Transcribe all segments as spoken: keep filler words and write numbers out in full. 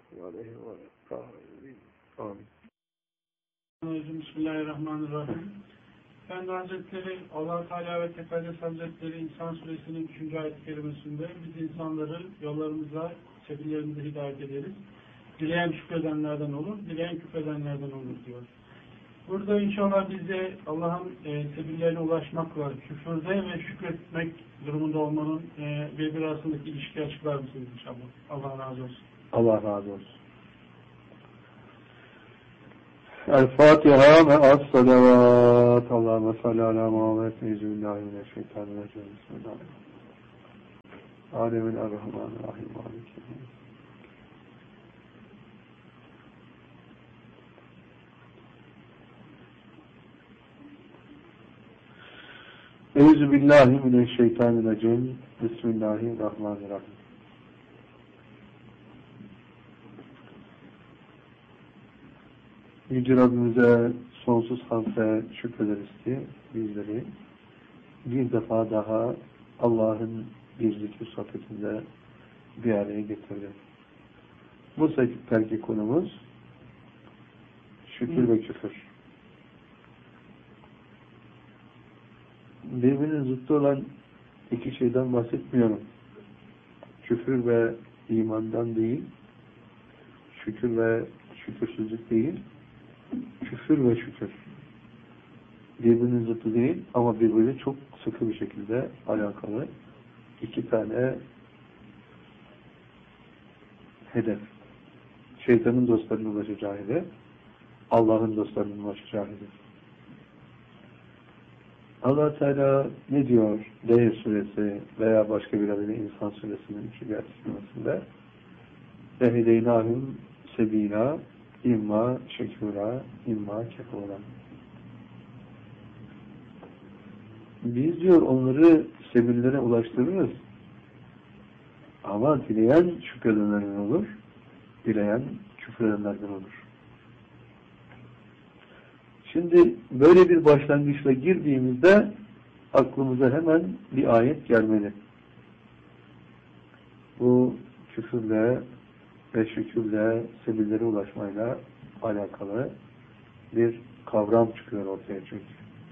aleyhi ve sellem. Amin. Bismillahirrahmanirrahim. Efendi Hazretleri, Allah Teala ve Tekaddes Hazretleri İnsan Suresinin üçüncü ayet-i kerimesinde biz insanları yollarımıza, sebillerimize hidayet ederiz. Dileyen şükredenlerden olur, dileyen küfredenlerden olur diyor. Burada inşallah biz de Allah'ın e, sebillerine ulaşmakla küfürde ve şükretmek durumunda olmanın e, birbiri arasındaki ilişkiyi açıklar mısınız inşallah? Allah razı olsun. Allah razı olsun. El-Fatiha ve as-salavat. Allahümme salli ala Muhammed ve Bismillahirrahmanirrahim. Bismillahirrahmanirrahim. Alemin er-Rahmanirrahim. Euzu billahi mineşşeytanirracim. Bismillahirrahmanirrahim. Yüce Rabbimize sonsuz hamd ve şükrederiz ki bizleri bir defa daha Allah'ın bir zikir sohbetinde bir araya getirdi. Bu seferki konumuz şükür ve küfür. Birbirinin zıttı olan iki şeyden bahsetmiyorum. Küfür ve imandan değil, şükür ve şükürsüzlük değil, küfür ve şükür. Birbirinin zıttı değil ama birbiriyle çok sıkı bir şekilde alakalı iki tane hedef. Şeytanın dostlarının ulaşacağı hedef, Allah'ın dostlarının ulaşacağı hedef. Allah Teala ne diyor Değer suresi veya başka bir adıyla İnsan suresinin üçüncü ayet-i ve hedeynâhum sebîlâ imma şekûrâ imma kefûrâ. Biz diyor onları sebillere ulaştırırız. Ama dileyen şükredenlerden olur, dileyen küfredenlerden olur. Şimdi böyle bir başlangıçla girdiğimizde aklımıza hemen bir ayet gelmeli. Bu küfürle ve şükürle sebillere ulaşmayla alakalı bir kavram çıkıyor ortaya çünkü.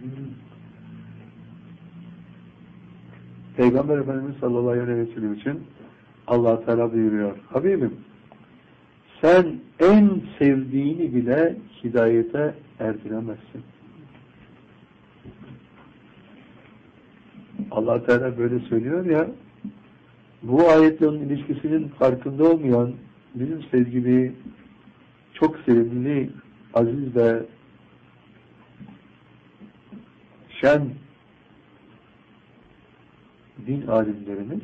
Peygamber Efendimiz sallallahu aleyhi ve sellem için Allah Teala buyuruyor. Habibim, sen en sevdiğini bile hidayete erdiremezsin. Allah Teala böyle söylüyor ya, bu ayetle onun ilişkisinin farkında olmayan, bizim sevgili, çok sevimli, aziz ve şen din alimlerimiz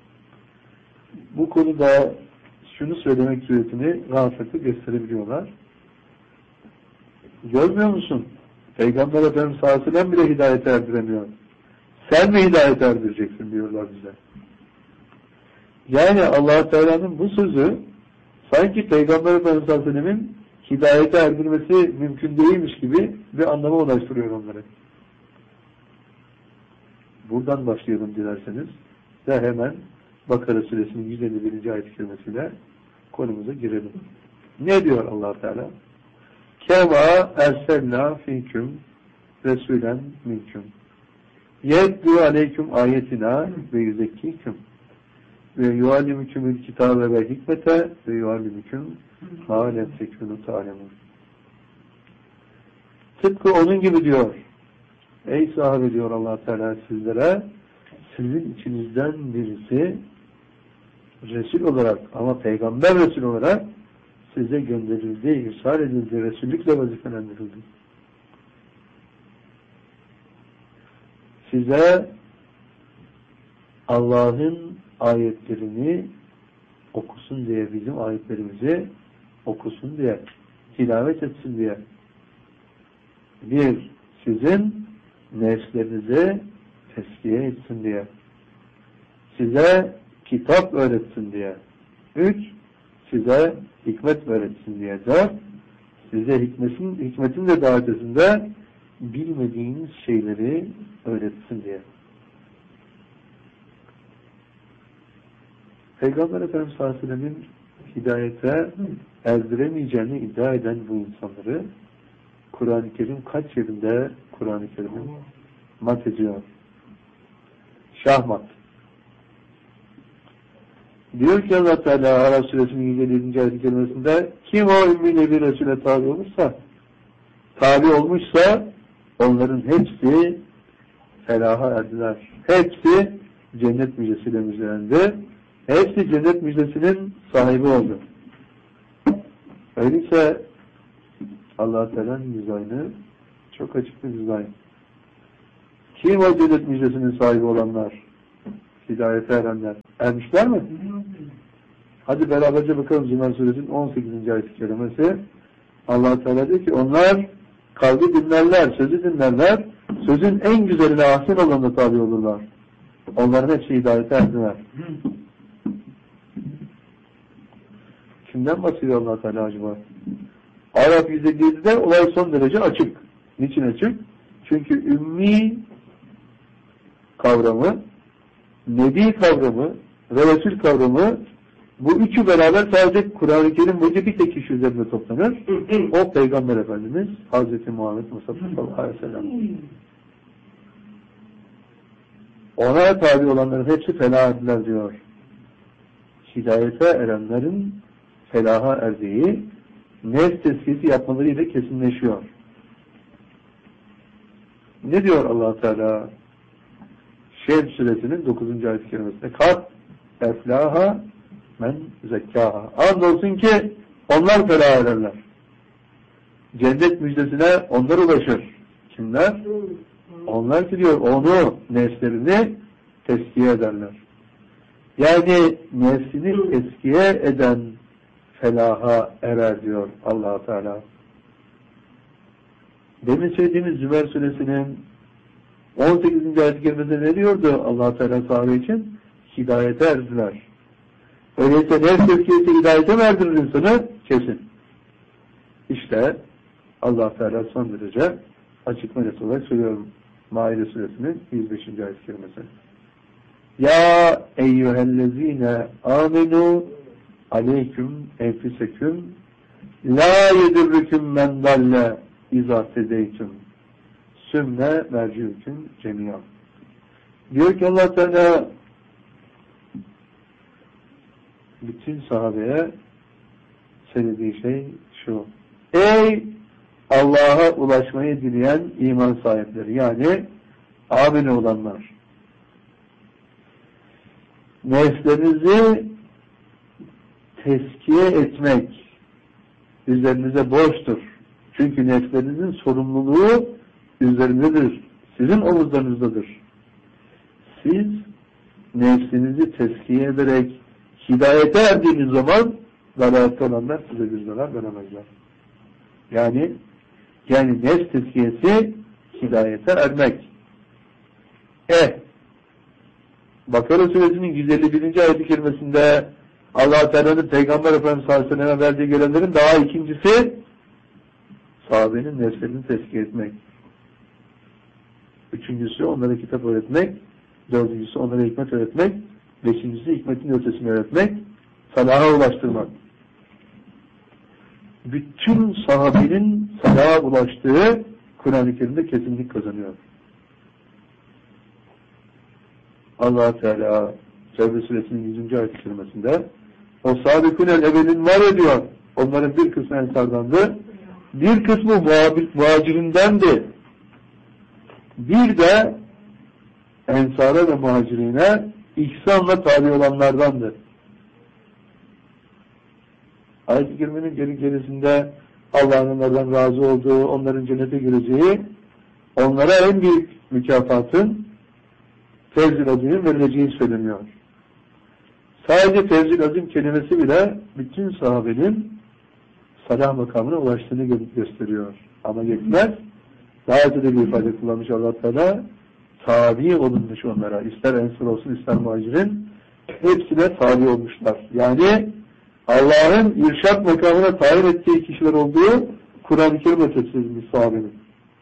bu konuda şunu söylemek suretiyle rahatlıkla gösterebiliyorlar. Görmüyor musun? Peygamber Efendimiz sallallahu aleyhi ve sellem bile hidayete erdiremiyor. Sen mi hidayete erdireceksin diyorlar bize. Yani Allah Teala'nın bu sözü sanki Peygamber Efendimiz sallallahu aleyhi ve sellem'in hidayete erdirmesi mümkün değilmiş gibi bir anlama ulaştırıyor onları. Buradan başlayalım dilerseniz ve hemen Bakara suresinin yüz elli birinci ayet-i kerimesiyle konumuza girelim. Ne diyor Allah Teala? Kema erselna fiküm resulen minküm yeddu aleyküm ayetina ve yüzekkiküm ve yuallimükümül kitabe ve hikmete ve yuallimüküm hâlen sekûnü ta'lemun. Tıpkı onun gibi diyor. Ey sahabe diyor Allah Teala sizlere, sizin içinizden birisi Resul olarak ama Peygamber Resul olarak size gönderildi, irsal edildi, Resullükle vazifelendirildi. Size Allah'ın ayetlerini okusun diye, bizim ayetlerimizi okusun diye, tilavet etsin diye, bir, sizin nefslerinizi teskiye etsin diye, size kitap öğretsin diye, üç, size hikmet öğretsin diye, dört, size hikmetin, hikmetin de daha ötesinde bilmediğiniz şeyleri öğretsin diye. Peygamber Efendimiz sallallahu aleyhi ve sellem'in hidayete erdiremeyeceğini iddia eden bu insanları Kur'an-ı Kerim kaç yerinde Kur'an-ı Kerim'in mat ediyor. Şahmat. Diyor ki Allah Teala Araf Suresinin yüz elli yedinci ayet-i kerimesinde kim o ümmiyle bir Resul'e tabi olursa, tabi olmuşsa onların hepsi felaha erdiler. Hepsi cennet müjdesiyle müjdelendi. Hepsi cennet müjdesinin sahibi oldu. Öyleyse Allah Teala'nın dizaynı çok açık bir dizayn. Kim o cennet müjdesinin sahibi olanlar? Hidayete erenler. Ermişler mi? Hadi beraberce bakalım Zümer Suresinin on sekizinci ayet-i kerimesi. Allah Teala diyor ki onlar kavli dinlerler, sözü dinlerler, sözün en güzeline ahsen olanına tabi olurlar. Onların hepsi hidayete erdiler. Kimden bahsediyor Allah Teala acaba? Araf yüz elli yedide olay son derece açık. Niçin açık? Çünkü ümmi kavramı, Nebi kavramı ve Resul kavramı bu üçü beraber sadece Kur'an-ı Kerim boyunca bir tek kişi üzerinde toplanır. O Peygamber Efendimiz Hazreti Muhammed Mustafa sallallahu aleyhi ve sellem. Ona tabi olanların hepsi felaha erdiler diyor. Hidayete erenlerin felaha erdiği nefs tezkiyesi yapmalarıyla kesinleşiyor. Ne diyor Allah Teala? Şems Suresinin dokuzuncu ayet-i kerimesinde kat eflaha men zekkaha. Andolsun ki onlar felaha ederler. Cennet müjdesine onlar ulaşır. Kimler? Onlar ki diyor onu, nefslerini teskiye ederler. Yani nefsini teskiye eden felaha erer diyor Allah Teala. Demin söylediğimiz Zümer Suresinin on sekizinci ayet-i kerimesinde ne diyordu Allah Teala sahabe için? Hidayete erdiler. Öyleyse nefs tezkiyesi hidayete mi erdirir insanı? Kesin. İşte Allah Teala son derece açık ve net olarak söylüyorum. Maide Suresinin yüz beşinci ayet-i kerimesi. Ya eyyühellezine amenu aleyküm enfiseküm la yedirrüküm men dalle izâ tedeytüm sümme merciüküm cemiyâ. Diyor ki Allah Teala bütün sahabeye söylediği şey şu. Ey Allah'a ulaşmayı dileyen iman sahipleri, yani amine olanlar, nefslerinizi teskiye etmek üzerinize borçtur. Çünkü nefslerinizin sorumluluğu üzerindedir. Sizin omuzlarınızdadır. Siz nefsinizi teskiye ederek hidayete erdiğiniz zaman dalalette olanlar size bir zarar veremezler. Yani yani nefs tezkiyesi hidayete ermek. Eh Bakara Suresinin yüz elli birinci ayet-i kerimesinde Allah Teala'nın Peygamber Efendimiz sallallahu aleyhi ve sellem'e verdiği görevlerin daha ikincisi sahabenin nefslerini tezkiye etmek. Üçüncüsü onlara kitap öğretmek. Dördüncüsü onlara hikmet öğretmek. Beşincisi hikmetin ötesini öğretmek. Salaha ulaştırmak. Bütün sahabenin salaha ulaştığı Kur'an-ı Kerim'de kesinlik kazanıyor. Allah Teala Tevbe Suresinin yüzüncü ayet-i kerimesinde o sahabekûnel evvelin var ediyor. Onların bir kısmı ensardandı. Bir kısmı muhacirindendi. Bir de ensara ve muhacirine ihsanla tabi olanlardandı. Ayet-i kerimenin geri gerisinde Allah'ın onlardan razı olduğu, onların cennete gireceği, onlara en büyük mükafatın Fevzül Azim'in verileceği söyleniyor. Sadece Fevzül Azim kelimesi bile bütün sahabenin salah makamına ulaştığını gö gösteriyor. Ama yetmez. Daha ötede bir ifade kullanmış Allah Teala. Tabi olunmuş onlara. İster ensar olsun, ister muhacirin. Hepsine tabi olmuşlar. Yani Allah'ın irşad makamına tayin ettiği kişiler olduğu Kur'an-ı Kerim'e tefsir edilmiş sahabenin.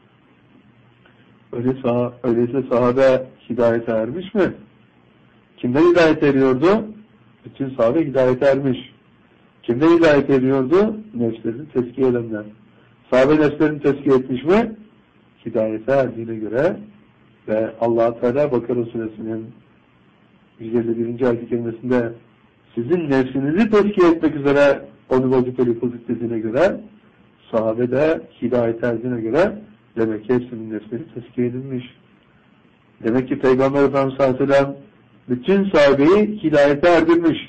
Öyle sah öyleyse sahabe hidayete ermiş mi? Kimden hidayete eriyordu? Bütün sahabe hidayete ermiş. Kimden hidayet ediyordu? Nefslerini tezkiye edenler. Sahabe nefslerini tezkiye etmiş mi? Hidayete erdiğine göre ve Allah-u Teala Bakara Suresinin yüz elli birinci ayet-i kerimesinde sizin nefsinizi tezkiye etmek üzere onu vazifeli kıldık dediğine göre, sahabe de hidayete erdiğine göre demek ki hepsinin nefsleri tezkiye edilmiş. Demek ki Peygamber Efendimiz sallallahu aleyhi ve sellem bütün sahabeyi hidayete erdirmiş.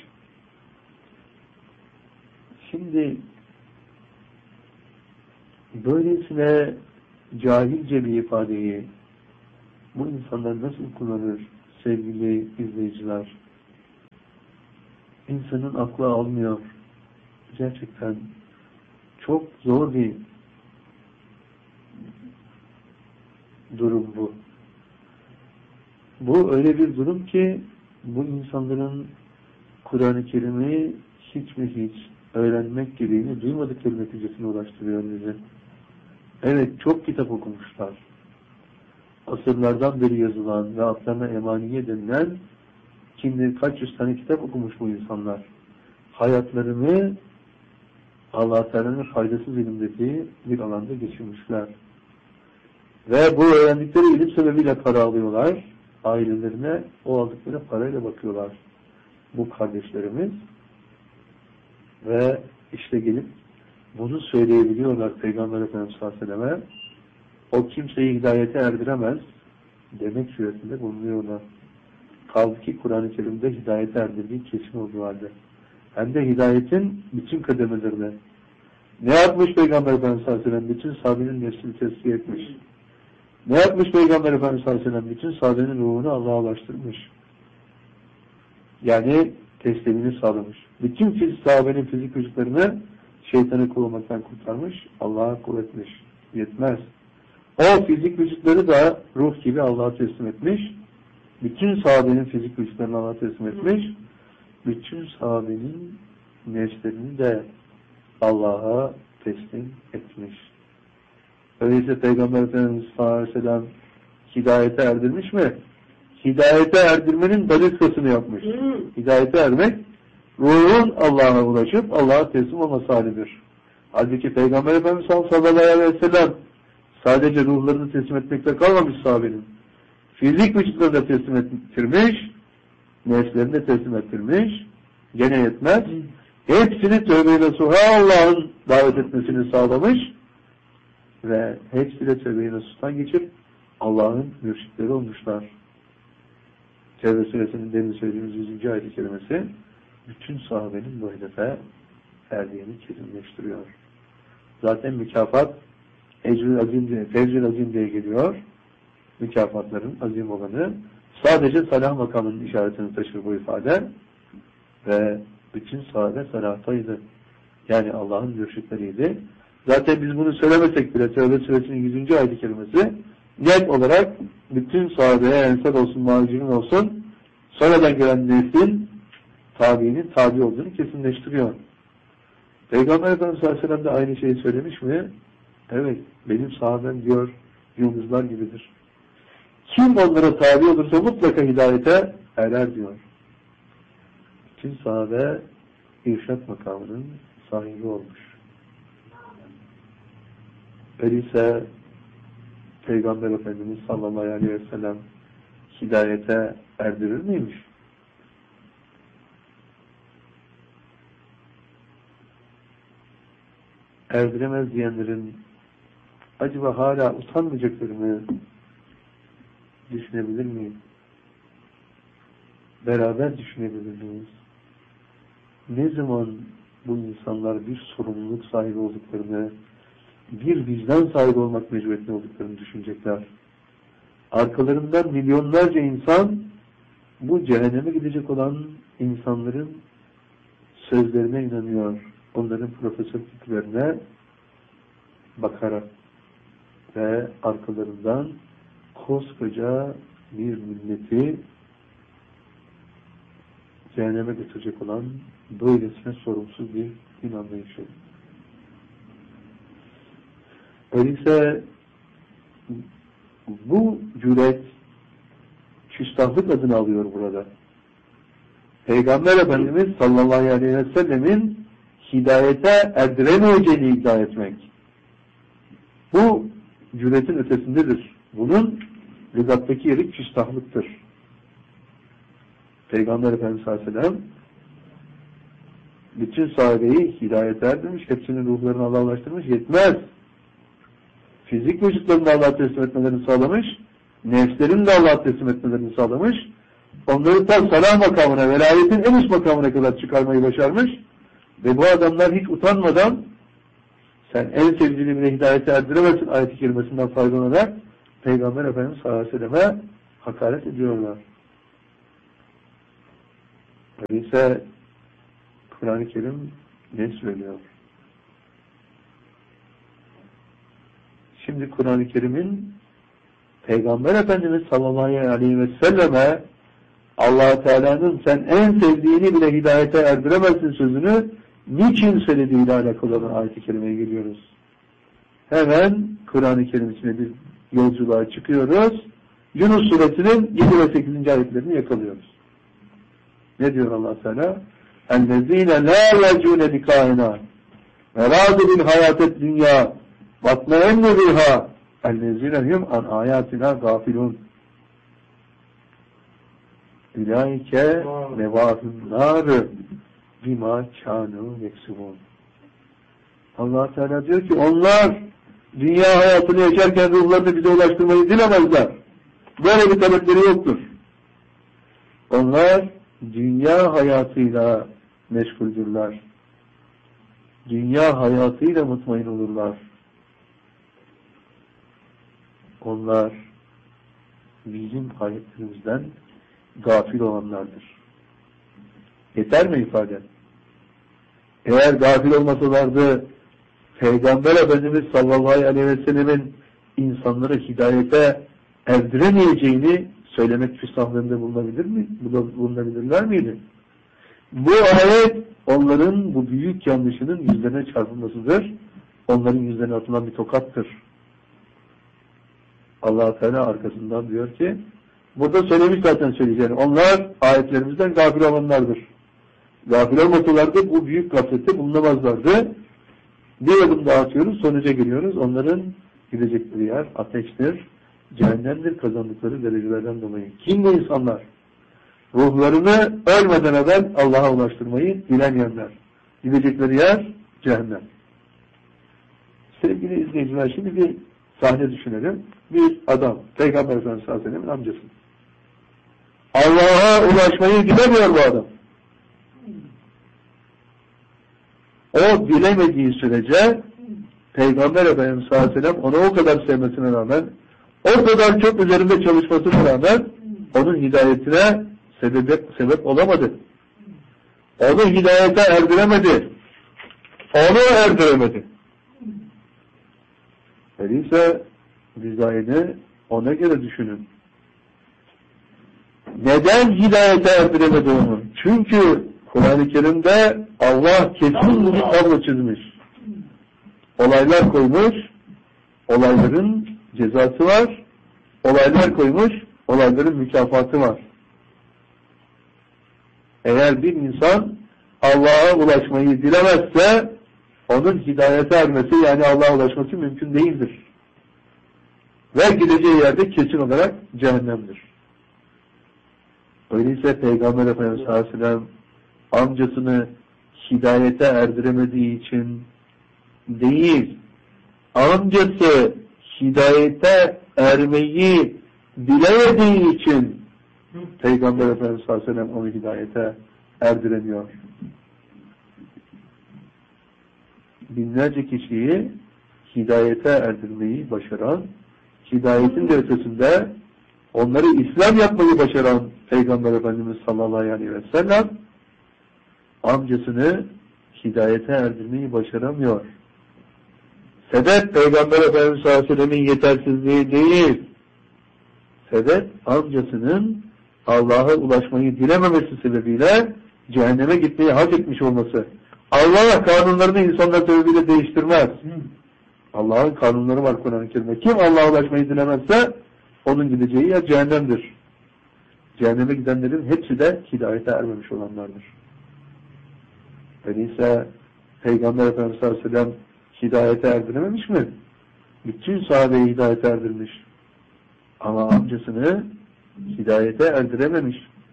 Şimdi böylesine cahilce bir ifadeyi bu insanlar nasıl kullanır sevgili izleyiciler? İnsanın aklı almıyor. Gerçekten çok zor bir durum bu. Bu öyle bir durum ki bu insanların Kur'an-ı Kerim'i hiç mi hiç öğrenmek gereğini duymadıkları neticesine ulaştırıyor bizi. Evet, çok kitap okumuşlar. Asırlardan beri yazılan ve adlarına emaniye denilen kim bilir kaç yüz tane kitap okumuş bu insanlar. Hayatlarını Allah-u Teala'nın faydasız ilimdeki bir alanda geçirmişler. Ve bu öğrendikleri ilim sebebiyle para alıyorlar. Ailelerine o aldıkları parayla bakıyorlar. Bu kardeşlerimiz. Ve işte gelip bunu söyleyebiliyorlar Peygamber Efendimiz sallallahu aleyhi ve selleme. O kimseyi hidayete erdiremez demek suretinde bulunuyorlar. Kaldı ki Kur'an-ı Kerim'de hidayete erdirdiği kesin olduğu halde. Hem de hidayetin bütün kademelerine. Ne yapmış Peygamber Efendimiz sallallahu aleyhi ve sellem? Bütün sahabenin nefsini tezkiye etmiş. Ne yapmış Peygamber Efendimiz sallallahu aleyhi ve sellem? Bütün sahabenin ruhunu Allah'a ulaştırmış. Yani teslimini sağlamış. Bütün fizik, sahabenin fizik vücutlarını şeytanı kovmaktan kurtarmış. Allah'a kul etmiş. Yetmez. O fizik vücutları da ruh gibi Allah'a teslim etmiş. Bütün sahabenin fizik vücutlarını Allah'a teslim etmiş. Bütün sahabenin nefslerini de Allah'a teslim etmiş. Öyleyse Peygamber Efendimiz sallallahu aleyhi ve sellem hidayete erdirmiş mi? Hidayete erdirmenin daniskasını yapmış. Hidayete ermek, ruhun Allah'a ulaşıp Allah'a teslim olması halidir. Halbuki Peygamber Efendimiz sallallahu aleyhi ve sellem sadece ruhlarını teslim etmekle kalmamış sahabenin. Fizik vücutlarını da teslim ettirmiş, nefslerini de teslim ettirmiş, gene yetmez. Hepsini tövbe-i nasuha Allah'ın davet etmesini sağlamış ve hepsi de tövbe-i nasuhtan geçip Allah'ın mürşitleri olmuşlar. Tevbe suresinin demin söylediğimiz yüzüncü ayet-i kerimesi bütün sahabenin bu hedefe erdiğini kesinleştiriyor. Zaten mükafat ecr-i azim diye, fevz-i azim diye geliyor. Mükafatların azim olanı sadece salah makamının işaretini taşır bu ifade ve bütün sahabe salahtaydı. Yani Allah'ın mürşitleriydi. Zaten biz bunu söylemesek bile Tevbe suresinin yüzüncü ayet-i kerimesi net olarak bütün sahabeye ensar olsun, muhacirin olsun sonradan gelen neslin tabiinin tabi olduğunu kesinleştiriyor. Peygamber Efendimiz sallallahu aleyhi ve sellem de aynı şeyi söylemiş mi? Evet, benim sahabem diyor yıldızlar gibidir. Kim onlara tabi olursa mutlaka hidayete erer diyor. Bütün sahabe irşat makamının sahibi olmuş. Öyleyse Peygamber Efendimiz sallallahu aleyhi ve sellem hidayete erdirir miymiş? Erdiremez diyenlerin acaba hala utanmayacaklarını düşünebilir miyim? Beraber düşünebilir miyiz? Ne zaman bu insanlar bir sorumluluk sahibi olduklarını, bir vicdan sahibi olmak mecburiyetinde olduklarını düşünecekler. Arkalarından milyonlarca insan bu cehenneme gidecek olan insanların sözlerine inanıyor. Onların profesörlüklerine bakarak ve arkalarından koskoca bir milleti cehenneme götürecek olan böylesine sorumsuz bir din anlayışı. Öyleyse bu cüret küstahlık adını alıyor burada. Peygamber Efendimiz sallallahu aleyhi ve sellemin hidayete erdiremeyeceğini iddia etmek. Bu cüretin ötesindedir. Bunun lügattaki yeri küstahlıktır. Peygamber Efendimiz sallallahu aleyhi ve sellem bütün sahabeyi hidayete erdirmiş, hepsinin ruhlarını Allah'a ulaştırmış, yetmez. Fizik vücutlarını Allah'a teslim etmelerini sağlamış, nefslerini de Allah'a teslim etmelerini sağlamış, onları tam salah makamına, velayetin en üst makamına kadar çıkarmayı başarmış ve bu adamlar hiç utanmadan sen en sevdiğini bile hidayete erdiremezsin ayet-i kerimesinden faydalanarak Peygamber Efendimiz sallallahu aleyhi ve selleme hakaret ediyorlar. Öyleyse Kur'an-ı Kerim ne söylüyor? Şimdi Kur'an-ı Kerim'in Peygamber Efendimiz sallallahu aleyhi ve selleme Allah-u Teala'nın sen en sevdiğini bile hidayete erdiremezsin sözünü niçin söylediğiyle alakalı olan ayet-i kerimeye geliyoruz. Hemen Kur'an-ı Kerim içine bir yolculuğa çıkıyoruz. Yunus suresinin yedi ve sekizinci ayetlerini yakalıyoruz. Ne diyor Allah Teala? اَلَّذ۪ينَ لَا يَرْجُونَ لِقَائِنَا وَرَادُ بِالْحَيَاتِ الدُّنْيَا وَاطْمَئَنُّ بِهَا اَلَّذ۪ينَ هُمْ عَنْ آيَاتِنَا غَافِلُونَ اُلَٰئِكَ مَوَاهُ النَّارِ بِمَا كَانُوا يَكْسِبُونَ. Allah Teala diyor ki onlar dünya hayatını yaşarken ruhlarını bize ulaştırmayı dilemezler. Böyle bir talepleri yoktur. Onlar dünya hayatıyla meşguldürler. Dünya hayatıyla mutmain olurlar. Onlar bizim hayatımızdan gafil olanlardır. Yeter mi ifade? Eğer gafil olmasalardı Peygamber Efendimiz sallallahu aleyhi ve sellemin insanları hidayete erdiremeyeceğini söylemek küstahlığında bulunabilir mi? Bulunabilirler miydi? Bu ayet onların bu büyük yanlışının yüzlerine çarpılmasıdır. Onların yüzlerine atılan bir tokattır. Allah Teala arkasından diyor ki burada söylemiş zaten söyleyeceğini. Onlar ayetlerimizden gafil olanlardır. Gafil olmasalardı bu büyük gaflette bulunamazlardı. Bir adım daha atıyoruz, sonuca geliyoruz. Onların gidecekleri yer ateştir, cehennemdir kazandıkları derecelerden dolayı. Kim bu insanlar? Ruhlarını ölmeden evvel Allah'a ulaştırmayı dilemeyenler. Gidecekleri yer cehennem. Sevgili izleyiciler, şimdi bir sahne düşünelim. Bir adam, Peygamber Efendimiz sallallahu aleyhi ve sellem'in amcası. Allah'a ulaşmayı dilemiyor bu adam. O dilemediği sürece Peygamber Efendimiz sallallahu aleyhi ve sellem onu o kadar sevmesine rağmen, o kadar çok üzerinde çalışmasına rağmen onun hidayetine sebep, sebep olamadı. Onu hidayete erdiremedi. Onu erdiremedi. Öyleyse biz aynı ona göre düşünün. Neden hidayete erdiremedi onu? Çünkü Kur'an-ı Kerim'de Allah kesin bir tablo çizmiş. Olaylar koymuş, olayların cezası var, olaylar koymuş, olayların mükafatı var. Eğer bir insan Allah'a ulaşmayı dilemezse onun hidayete ermesi, yani Allah'a ulaşması mümkün değildir. Ve gideceği yerde kesin olarak cehennemdir. Öyleyse Peygamber Efendimiz sallallahu aleyhi ve sellem amcasını hidayete erdiremediği için değil, amcası hidayete ermeyi bilemediği için Peygamber Efendimiz sallallahu aleyhi ve sellem onu hidayete erdiremiyor. Binlerce kişiyi hidayete erdirmeyi başaran, hidayetin de ötesinde onları İslam yapmayı başaran Peygamber Efendimiz sallallahu aleyhi ve sellem amcasını hidayete erdirmeyi başaramıyor. Sebep Peygamber Efendimiz sallallahu aleyhi ve sellemin yetersizliği değil. Sebep amcasının Allah'a ulaşmayı dilememesi sebebiyle cehenneme gitmeyi hak etmiş olması. Allah kanunlarını insanlar sebebiyle değiştirmez. Allah'ın kanunları var Kur'an-ı Kerim'de. Kim Allah'a ulaşmayı dilemezse onun gideceği yer cehennemdir. Cehenneme gidenlerin hepsi de hidayete ermemiş olanlardır. Öyleyse Peygamber Efendimiz sallallahu aleyhi ve sellem hidayete erdirememiş mi? Bütün sahabeyi hidayete erdirmiş. Ama amcasını hidayete erdirememiş.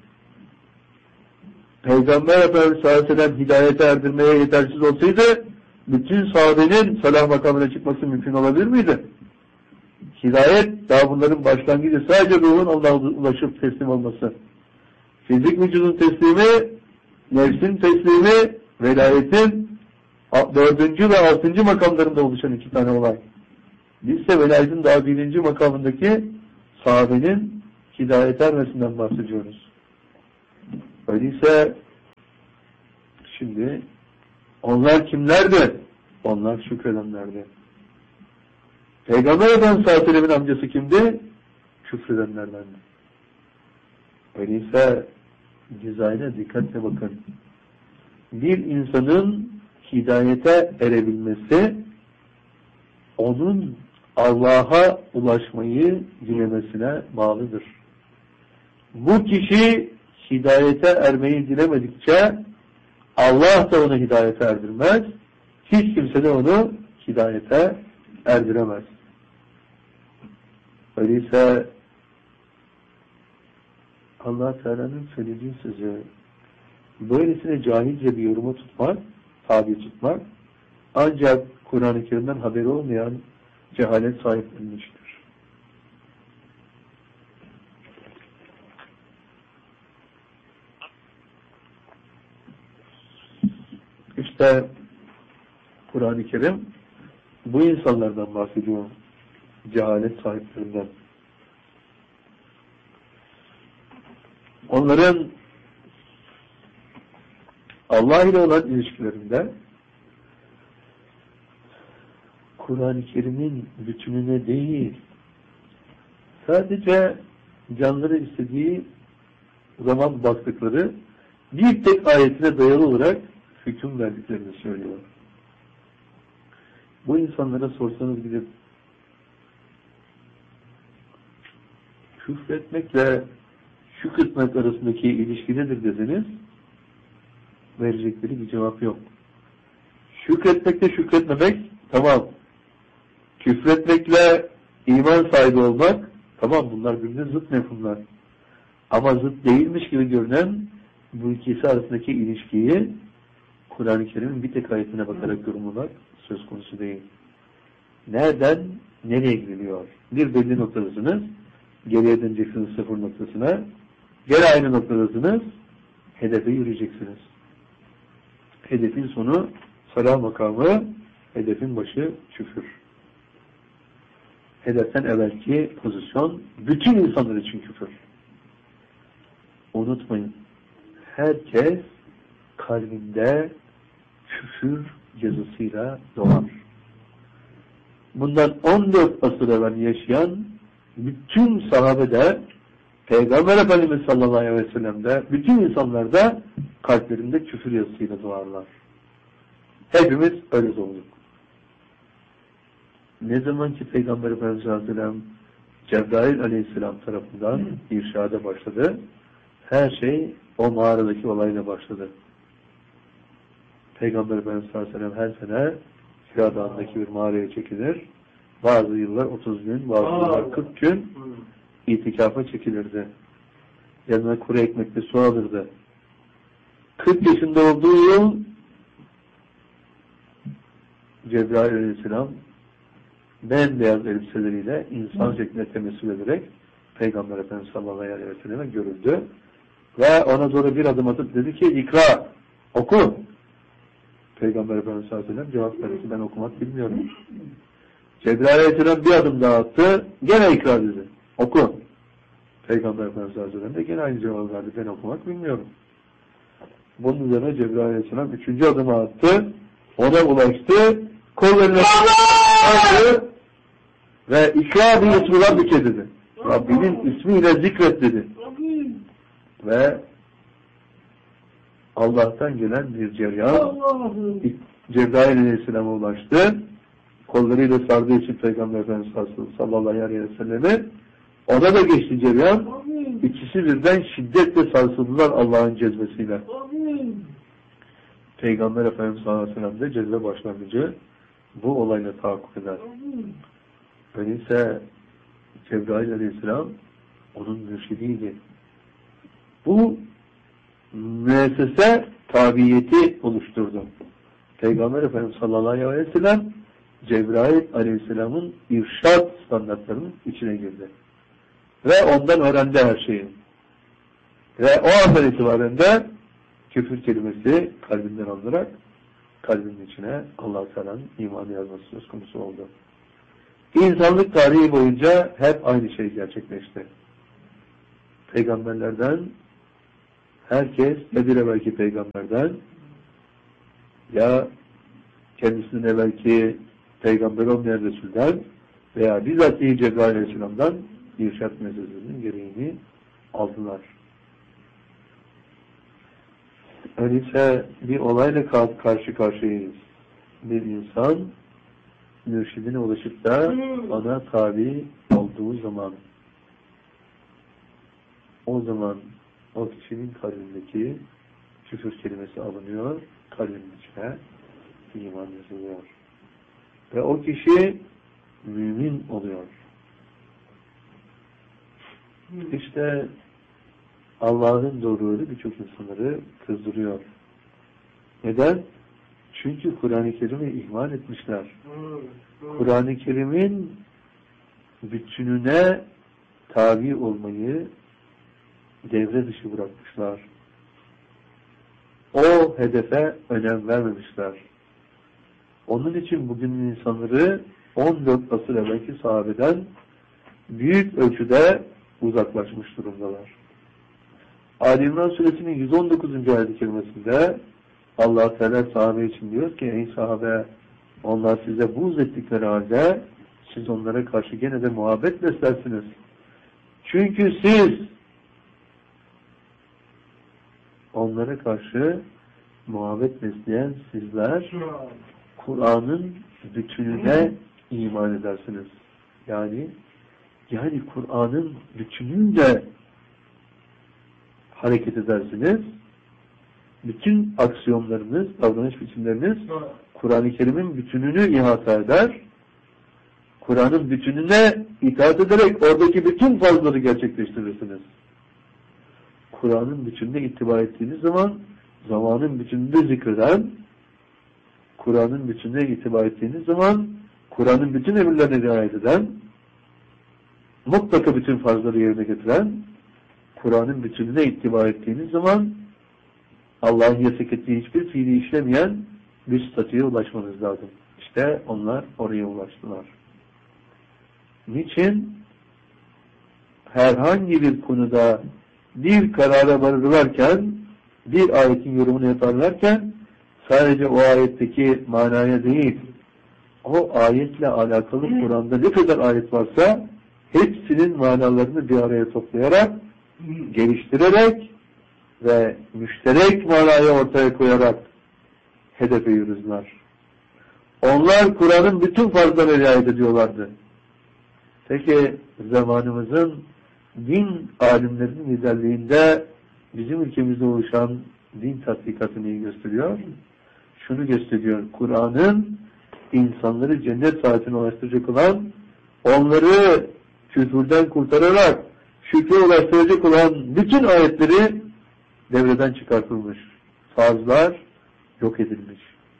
Peygamber Efendimiz sallallahu aleyhi ve sellem hidayete erdirmeye yetersiz olsaydı bütün sahabenin salah makamına çıkması mümkün olabilir miydi? Hidayet daha bunların başlangıcı, sadece ruhun Allah'a ulaşıp teslim olması. Fizik vücudun teslimi, nefsin teslimi, velayetin dördüncü ve altıncı makamlarında oluşan iki tane olay. Biz ise velayetin daha birinci makamındaki sahabenin hidayet ermesinden bahsediyoruz. Öyleyse şimdi onlar kimlerdi? Onlar şükredenlerdi. Peygamber Efendimiz sallallahu aleyhi ve sellem'in amcası kimdi? Küfredenlerdendi. Öyleyse dizayn'a dikkatle bakın. Bir insanın hidayete erebilmesi, onun Allah'a ulaşmayı dilemesine bağlıdır. Bu kişi hidayete ermeyi dilemedikçe Allah da onu hidayete erdirmez. Hiç kimse de onu hidayete erdiremez. Öyleyse Allah Teala'nın söylediği sözü böylesine cahilce bir yoruma tutmak, tabi tutmak, ancak Kur'an-ı Kerim'den haberi olmayan cehalet sahiplerinin işidir. İşte Kur'an-ı Kerim bu insanlardan bahsediyor. Cehalet sahiplerinden. Onların Allah ile olan ilişkilerinde Kur'an-ı Kerim'in bütününe değil, sadece canları istediği zaman baktıkları bir tek ayetine dayalı olarak hüküm verdiklerini söylüyor. Bu insanlara sorsanız gidip küfretmekle şükretmek arasındaki ilişki nedir deseniz verecekleri bir cevap yok. Şükretmekle şükretmemek tamam. Küfretmekle iman sahibi olmak tamam, bunlar birbirine zıt mefhumlar. Ama zıt değilmiş gibi görünen bu ikisi arasındaki ilişkiyi Kur'an-ı Kerim'in bir tek ayetine bakarak yorumlamak söz konusu değil. Nereden nereye gidiliyor? Bir belli noktadasınız, geriye döneceksiniz sıfır noktasına, geri aynı noktadasınız, hedefe yürüyeceksiniz. Hedefin sonu salah makamı, hedefin başı küfür. Hedeften evvelki pozisyon bütün insanlar için küfür. Unutmayın, herkes kalbinde küfür yazısıyla doğar. Bundan on dört asır evvel yaşayan bütün sahabede, Peygamber Efendimiz sallallahu aleyhi ve sellem'de, bütün insanlarda kalplerinde küfür yazısıyla doğarlar. Hepimiz öyle doğduk. Ne zaman ki Peygamber Efendimiz sallallahu aleyhi ve sellem Cebrail aleyhisselam tarafından irşada başladı, her şey o mağaradaki olayla başladı. Peygamber Efendimiz sallallahu aleyhi ve sellem her sene Hira Dağı'ndaki bir mağaraya çekilir. Bazı yıllar otuz gün, bazı yıllar kırk gün itikafa çekilirdi. Yanına kuru ekmekle su alırdı. kırk yaşında olduğu yıl Cebrail aleyhisselam bembeyaz elbiseleriyle insan şeklinde temessül ederek Peygamber Efendimiz sallallahu aleyhi ve sellem'e görüldü. Ve ona doğru bir adım atıp dedi ki ikra, oku. Peygamber Efendimiz sallallahu aleyhi ve sellem cevap verdi ki ben okumak bilmiyorum. Cebrail aleyhisselam bir adım daha attı, gene ikra dedi. Oku. Peygamber Efendimiz sallallahu aleyhi ve sellem de gene aynı cevap verdi. Ben okumak bilmiyorum. Bunun üzerine Cebrail aleyhisselam üçüncü adımı attı, ona ulaştı, kollarına aldı ve ikra bir ismi Rabbike dedi. Rabbinin ismiyle zikret dedi. Ve Allah'tan gelen bir ceryan Cebrail aleyhisselama ulaştı. Kollarıyla sardığı için Peygamber Efendimiz sallallahu aleyhi ve sellem'i, ona da geçti ceryan. İkisi birden şiddetle sarsıldılar Allah'ın cezbesiyle. Peygamber Efendimiz sallallahu aleyhi ve sellem de cezbe başlangıcı bu olayla tahakkuk eder. Öyleyse Cebrail aleyhisselam onun mürşidiydi. Bu müessese tabiyeti oluşturdu. Peygamber Efendimiz sallallahu aleyhi ve sellem Cebrail aleyhisselamın irşad standartlarının içine girdi. Ve ondan öğrendi her şeyi. Ve o andan itibaren de küfür kelimesi kalbinden alınarak kalbinin içine Allah-u Teala'nın imanı yazması söz konusu oldu. İnsanlık tarihi boyunca hep aynı şey gerçekleşti. Peygamberlerden herkes ya bir evvelki peygamberden ya kendisinden evvelki peygamber olmayan Resul'den veya bizzat-i Cebrail Aleyhisselam'dan irşad meselesinin gereğini aldılar. Öyleyse bir olayla karşı karşıyayız. Bir insan mürşidine ulaşıp da ona tabi olduğu zaman o zaman o kişinin kalbindeki küfür kelimesi alınıyor, kalbinin içine iman yazılıyor. Ve o kişi mümin oluyor. İşte Allah'ın doğruluğu birçok insanları kızdırıyor. Neden? Çünkü Kur'an-ı Kerim'i ihmal etmişler. Kur'an-ı Kerim'in bütününe tabi olmayı devre dışı bırakmışlar. O hedefe önem vermemişler. Onun için bugün insanları on dört asır evvelki sahabeden büyük ölçüde uzaklaşmış durumdalar. Ali İmran Suresinin yüz on dokuzuncu ayet-i kerimesinde Allah Teala sahabe için diyor ki ey sahabe onlar size buğz ettikleri halde siz onlara karşı gene de muhabbet beslersiniz. Çünkü siz onlara karşı muhabbet besleyen sizler Kur'an'ın bütününe iman edersiniz. Yani yani Kur'an'ın bütünüyle hareket edersiniz. Bütün aksiyonlarınız, davranış biçimleriniz Kur'an-ı Kerim'in bütününü ihata eder. Kur'an'ın bütününe itaat ederek oradaki bütün farzları gerçekleştirirsiniz. Kur'an'ın bütününe ittiba ettiğiniz zaman zamanın bütününde zikreden, Kur'an'ın bütününe itibar ettiğiniz zaman Kur'an'ın bütün emirlerine riayet eden, mutlaka bütün farzları yerine getiren, Kur'an'ın bütününe itibar ettiğiniz zaman Allah'ın yasak ettiği hiçbir fiili işlemeyen bir statüye ulaşmanız lazım. İşte onlar oraya ulaştılar. Niçin? Herhangi bir konuda bir karara varırlarken, bir ayetin yorumunu yaparlarken sadece o ayetteki manaya değil, o ayetle alakalı Kur'an'da ne kadar ayet varsa hepsinin manalarını bir araya toplayarak, geliştirerek ve müşterek manayı ortaya koyarak hedefe yürüdüler. Onlar Kur'an'ın bütün farzlarına riayet ediyorlardı. Peki zamanımızın din alimlerinin liderliğinde bizim ülkemizde oluşan din tatbikatı neyi gösteriyor? Şunu gösteriyor. Kur'an'ın insanları cennet saatine ulaştıracak olan, onları küfürden kurtararak şükre ulaştıracak olan bütün ayetleri devreden çıkartılmış. Farzlar yok edilmiş.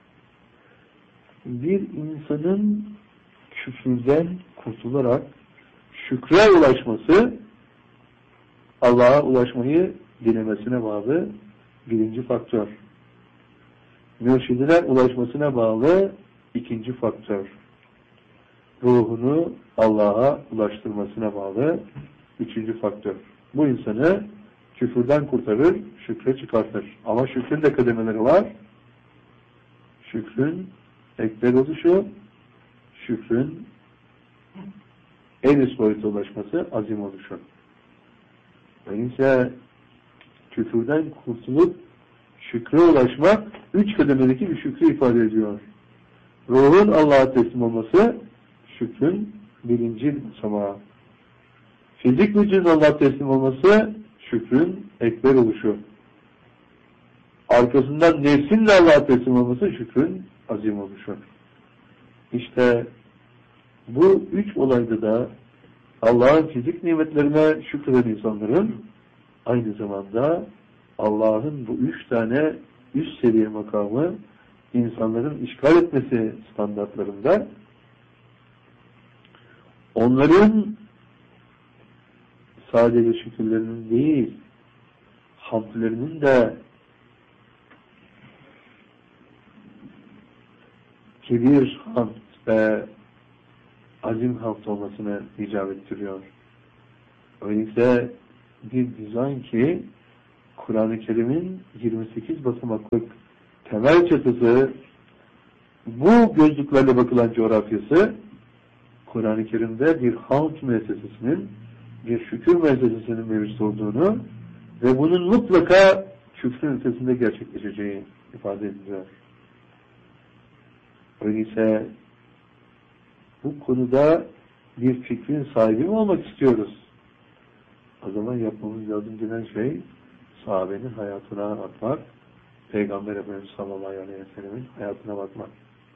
Bir insanın küfürden kurtularak şükre ulaşması, Allah'a ulaşmayı dilemesine bağlı birinci faktör. Mürşidine ulaşmasına bağlı ikinci faktör. Ruhunu Allah'a ulaştırmasına bağlı üçüncü faktör. Bu insanı küfürden kurtarır, şükre çıkartır. Ama şükrün de kademeleri var. Şükrün ekber oluşu, şükrün en üst boyuta ulaşması azim oluşu. Öyleyse küfürden kurtulup şükre ulaşmak üç kademedeki bir şükrü ifade ediyor. Ruhun Allah'a teslim olması şükrün birinci basamağı. Fizik vücudun Allah'a teslim olması şükrün ekber oluşu. arkasından nefsin de Allah'a teslim olması şükrün azim oluşu. İşte bu üç olayda da Allah'ın fizik nimetlerine şükreden insanların aynı zamanda Allah'ın bu üç tane üst seviye makamı insanların işgal etmesi standartlarında onların sadece şükürlerinin değil, hamdlerinin de kebir hamd ve azim hamd olmasını icap ettiriyor. Öyleyse bir dizayn ki Kur'an-ı Kerim'in yirmi sekiz basamaklık temel çatısı, bu gözlüklerle bakılan coğrafyası, Kur'an-ı Kerim'de bir hamd müessesesinin, bir şükür müessesesinin mevcut olduğunu ve bunun mutlaka küfrün ötesinde gerçekleşeceği ifade ediliyor. Öyleyse bu konuda bir fikrin sahibi mi olmak istiyoruz? O zaman yapmamız lazım gelen şey sahabenin hayatına bakmak, Peygamber Efendimiz sallallahu aleyhi ve sellem'in hayatına bakmak.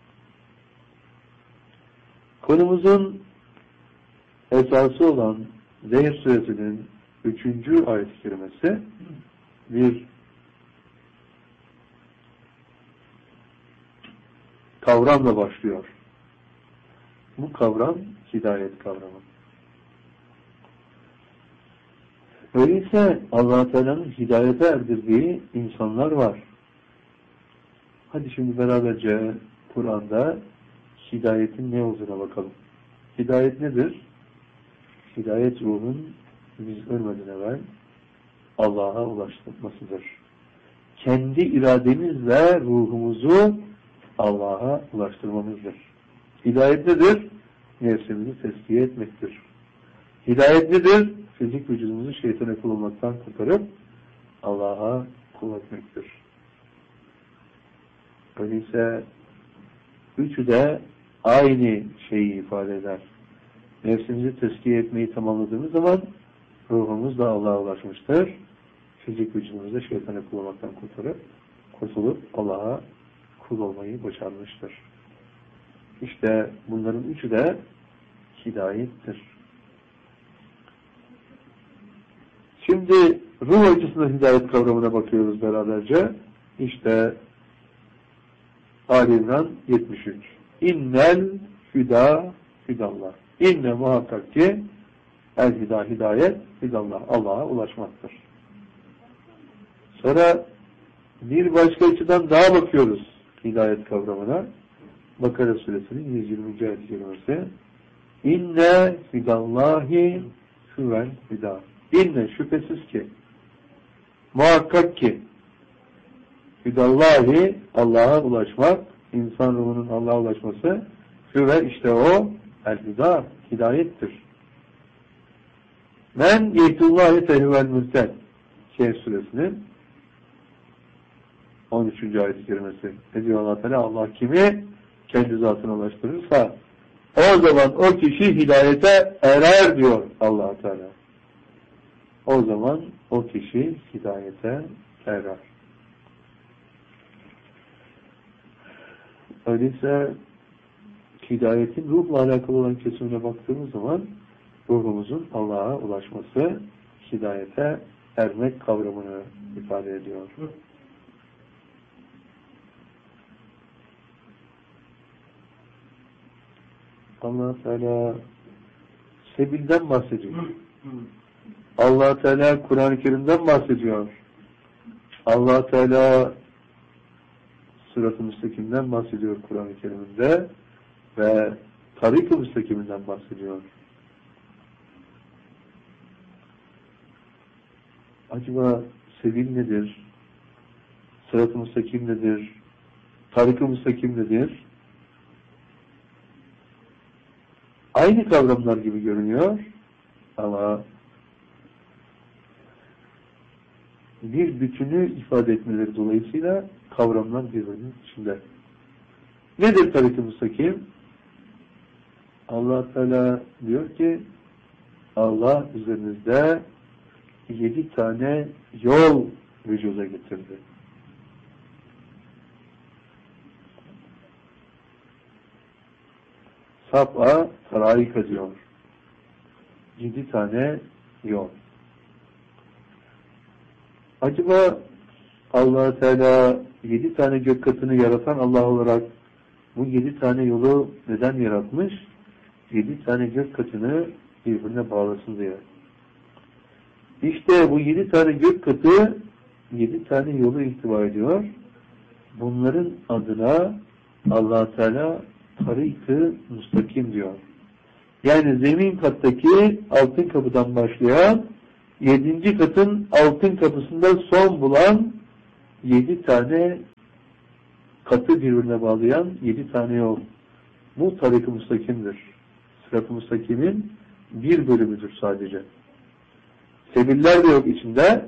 Konumuzun esası olan Zeyr suresinin üçüncü ayet-i kerimesi bir kavramla başlıyor. Bu kavram hidayet kavramı. Öyleyse Allah-u Teala'nın hidayete erdirdiği insanlar var. Hadi şimdi beraberce Kur'an'da hidayetin ne olduğuna bakalım. Hidayet nedir? Hidayet ruhun biz ölmeden evvel Allah'a ulaştırmasıdır. Kendi irademizle ruhumuzu Allah'a ulaştırmamızdır. Hidayet nedir? Nefsimizi tezkiye etmektir. Hidayet nedir? Fizik vücudumuzu şeytana kul olmaktan kurtarıp Allah'a kul etmektir. Öyleyse üçü de aynı şeyi ifade eder. Nefsimizi tezkiye etmeyi tamamladığımız zaman ruhumuz da Allah'a ulaşmıştır. Fizik vücudumuzu şeytana kul olmaktan kurtarıp kurtulup Allah'a kul olmayı başarmıştır. İşte bunların üçü de hidayettir. Şimdi ruh açısından hidayet kavramına bakıyoruz beraberce. İşte Ali İmran yetmiş üç. İnnel hüda hüdallah. İnne muhakkak ki el hida hidayet hidallah. Allah'a ulaşmaktır. Sonra bir başka açıdan daha bakıyoruz hidayet kavramına. Bakara suresinin yüz yirminci ayet-i kerimesi. İnne hidallahi huvel hida. İnne şüphesiz ki muhakkak ki hidallahi Allah'a ulaşmak, insan ruhunun Allah'a ulaşması huve işte o el hida, hidayettir. Men yehdullahi fehüvel mühted. Kehf suresinin on üçüncü ayet-i kerimesi. Ne diyor Allah Teala? Allah kimi kendi zatına ulaştırırsa o zaman o kişi hidayete erer diyor Allah Teala. O zaman o kişi hidayete erer. Öyleyse hidayetin ruhla alakalı olan kesimine baktığımız zaman ruhumuzun Allah'a ulaşması hidayete ermek kavramını ifade ediyor. Allah Teala sebilden bahsediyor. Allah Teala Kur'an-ı Kerim'den bahsediyor. Allah Teala Sırat-ı Müstakim'den bahsediyor Kur'an-ı Kerim'inde ve Tarik-ı Müstakim'inden bahsediyor. Acaba sebil nedir? Sırat-ı Müstakim nedir? Tarik-ı Müstakim nedir? Aynı kavramlar gibi görünüyor ama bir bütünü ifade etmeleri dolayısıyla kavramlar birbirinin içinde. Nedir tarik-ı müstakim? Allah Teala diyor ki Allah üzerinizde yedi tane yol vücuda getirdi. sab'a taraika diyor. Yedi tane yol. Acaba Allah Teala yedi tane gök katını yaratan Allah olarak bu yedi tane yolu neden yaratmış? Yedi tane gök katını birbirine bağlasın diye. İşte bu yedi tane gök katı yedi tane yolu ihtiva ediyor. Bunların adına Allah Teala tarik-ı müstakim diyor. Yani zemin kattaki altın kapıdan başlayan yedinci katın altın kapısında son bulan yedi tane katı birbirine bağlayan yedi tane yol. Bu tarik-ı müstakimdir. Sırat-ı müstakimin bir bölümüdür sadece. Sebiller de yok içinde.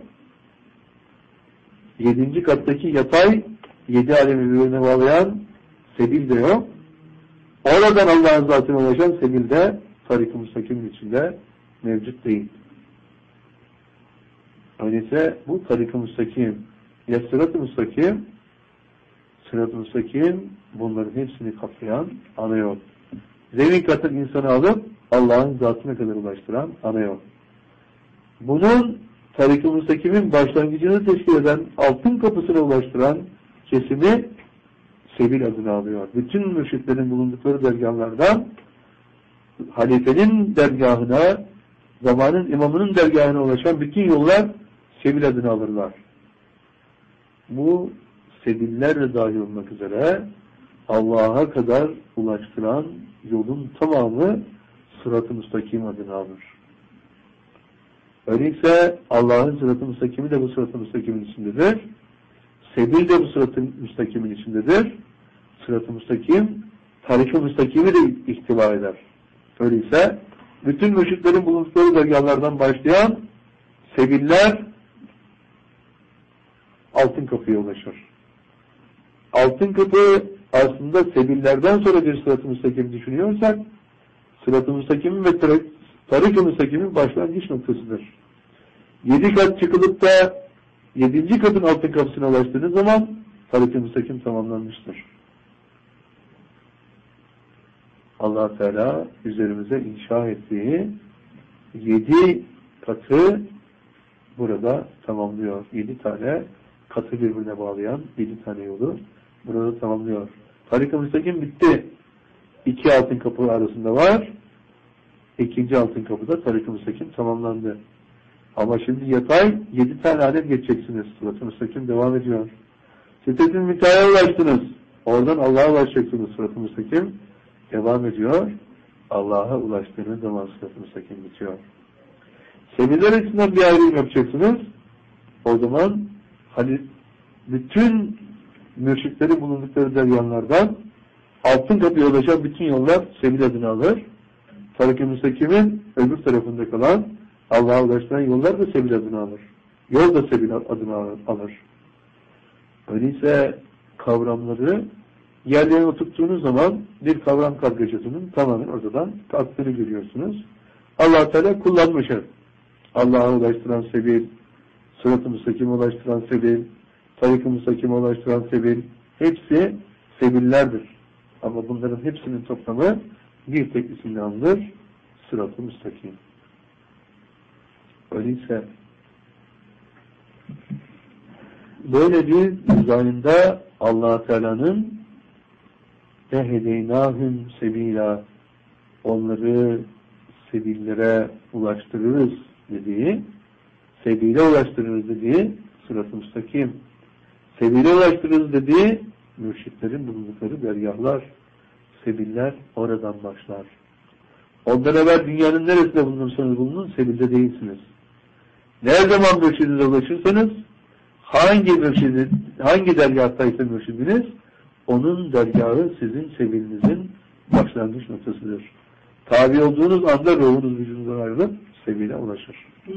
Yedinci kattaki yatay yedi alemi birbirine bağlayan sebil de yok. Oradan Allah'ın zatına ulaşan sebil de tarik-ı müstakimin içinde mevcut değil. Öyleyse bu tarik-ı müstakim ya sırat-ı müstakim, sırat-ı müstakim bunların hepsini kaplayan ana yol. Zemin katın insanı alıp Allah'ın zatına kadar ulaştıran ana yol. Bunun tarik-ı müstakimin başlangıcını teşkil eden altın kapısına ulaştıran kesimi sebil adını alıyor. Bütün mürşitlerin bulundukları dergahlardan halifenin dergahına, zamanın imamının dergahına ulaşan bütün yollar sebil adını alırlar. Bu sebillerle dahil olmak üzere Allah'a kadar ulaştıran yolun tamamı sırat-ı müstakim adını alır. Öyleyse Allah'ın sırat-ı müstakimi de bu sırat-ı müstakimin içindedir. Sebil de bu sırat-ı müstakimin içindedir. Sırat-ı müstakim, tarik-ı müstakimi de ihtiva eder. Öyleyse bütün mürşitlerin bulundukları dergahlardan başlayan sebiller altın kapıya ulaşır. Altın kapı aslında sebillerden sonra bir sırat-ı müstakim düşünüyorsak sırat-ı müstakimin ve tarik-ı müstakimin başlangıç noktasıdır. Yedi kat çıkılıp da yedinci katın altın kapısına ulaştığınız zaman tarik-ı müstakim tamamlanmıştır. Allah Teala üzerimize inşa ettiği yedi katı burada tamamlıyor. Yedi tane katı birbirine bağlayan yedi tane yolu burada tamamlıyor. Tarik-ı müstakim bitti. İki altın kapı arasında var. İkinci altın kapıda tarik-ı müstakim tamamlandı. Ama şimdi yatay yedi tane adet geçeceksiniz. Sırat-ı müstakim devam ediyor. Siz-i müntehaya ulaştınız. Oradan Allah'a ulaşacaksınız. Sırat-ı müstakim devam ediyor. Allah'a ulaştığınız zaman sırat-ı müstakim bitiyor. Sebiller açısından bir ayrım yapacaksınız. O zaman hani bütün mürşitlerin bulundukları deryanlardan altın kapıya ulaşan bütün yollar sebil adını alır. Tarik-ı müstakimin öbür tarafında kalan Allah'a ulaştıran yollar da sebil adını alır. Yol da sebil adını alır. Öyleyse kavramları yerlerine oturttuğunuz zaman bir kavram kargaşasının tamamen ortadan kalktığını görüyorsunuz. Allah Teala kullanmışır. Allah'a ulaştıran sebil, sırat-ı müstakime ulaştıran sebil, tarik-ı müstakime ulaştıran sebil, hepsi sebillerdir. Ama bunların hepsinin toplamı bir tek isimle anılır, sırat-ı müstakim. Öyleyse böyle bir dizaynda Allah Teala'nın ehedeynâhüm sebîlâ, onları sebillere ulaştırırız dediği, sebile ulaştırırız dediği sırat-ı müstakim, sebile ulaştırırız dediği mürşitlerin bulundukları dergahlar, sebiller oradan başlar. Ondan evvel dünyanın neresinde bulunursanız bulunun, sebilde değilsiniz. Ne zaman mürşidinize ulaşırsanız, hangi mürşidin, hangi dergahtaysa mürşidiniz, onun dergahı sizin sebilinizin başlangıç noktasıdır. Tabi olduğunuz anda ruhunuz vücudundan ayrılıp sebile ulaşır.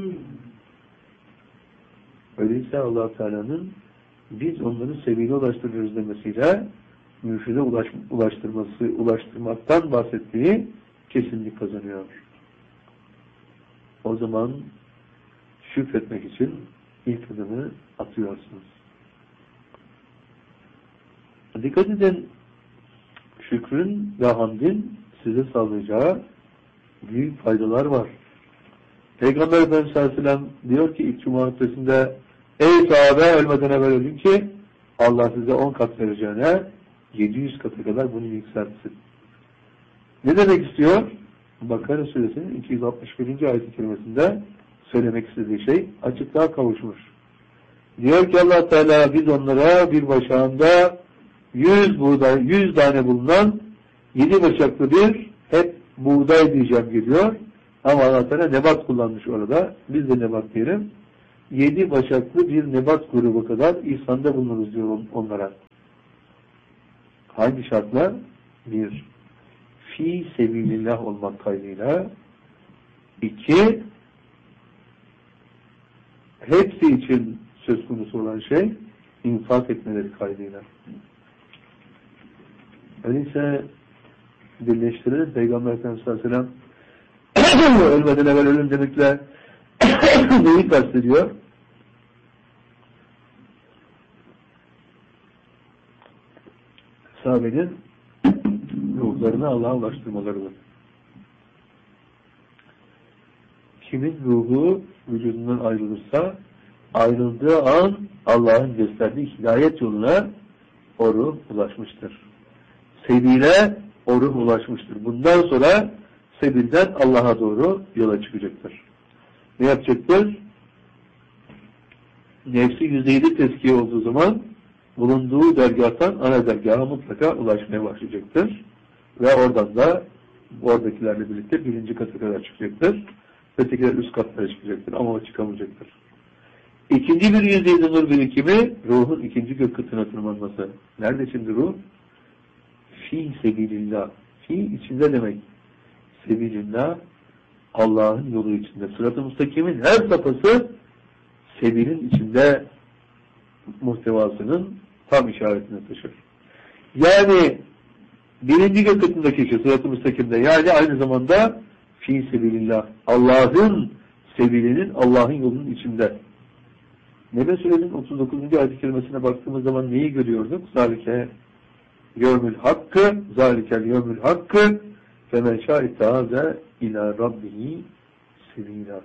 Öyleyse Allah Teala'nın biz onları sebile ulaştırıyoruz demesiyle mürşide ulaş, ulaştırması, ulaştırmaktan bahsettiği kesinlik kazanıyor. O zaman şükretmek için ilk adımı atıyorsunuz. Dikkat edin, şükrün ve hamdin size sağlayacağı büyük faydalar var. Peygamber Efendimiz sallallahu aleyhi ve sellem diyor ki ilk Cuma hutbesinde, ey sahabe, ölmeden evvel ölün ki Allah size on kat vereceğine yedi yüz kata kadar bunu yükseltsin. Ne demek istiyor? Bakara suresinin iki yüz altmış birinci ayet-i kerimesinde söylemek istediği şey açıklığa kavuşmuş. Diyor ki Allah Teala, biz onlara bir başağında yüz buğday, yüz tane bulunan yedi başaklı bir hep buğday diyeceğim geliyor. Ama Allah Teala nebat kullanmış orada. Biz de nebat diyelim. Yedi başaklı bir nebat grubu kadar ihsanda bulunuruz diyor onlara. Hangi şartla? Bir, fi sebilillah olmak kaydıyla. İki, hepsi için söz konusu olan şey infak etmeleri kaydıyla. Öyleyse birleştirelim. Peygamber Efendimiz sallallahu aleyhi ve sellem ölmeden evvel ölüm demekle neyi kastediyor? Sahabenin ruhlarını Allah'a ulaştırmalarıdır. Kimin ruhu vücudundan ayrılırsa ayrıldığı an Allah'ın gösterdiği hidayet yoluna o ruh ulaşmıştır. Sebile o ruh ulaşmıştır. Bundan sonra sebilden Allah'a doğru yola çıkacaktır. Ne yapacaktır? Nefsi yüzde yedi tezkiye olduğu zaman bulunduğu dergâhtan ana dergaha mutlaka ulaşmaya başlayacaktır. Ve oradan da oradakilerle birlikte birinci kata kadar çıkacaktır. Ötekiler üst katlara çıkacaktır ama o çıkamayacaktır. İkinci bir yüzde yedi nur birikimi, ruhun ikinci gök kıtına tırmanması. Nerede şimdi ruh? Fi sebilillah. Fi içinde demek. Sebilillah, Allah'ın yolu içinde. Sırat-ı müstakimin her safhası sebilin içinde muhtevasının tam işaretini taşır. Yani birinci gök kıtındaki kişi sırat-ı müstakimde, yani aynı zamanda fi sebilillah, Allah'ın sebilinin, Allah'ın yolunun içinde. Nebe Suresinin otuz dokuzuncu ayet-i kerimesine baktığımız zaman neyi görüyorduk? Zalike yevmül hakkı, zalikel yevmül hakkı femen şâ'ittâze ilâ rabbihi sebîlâ.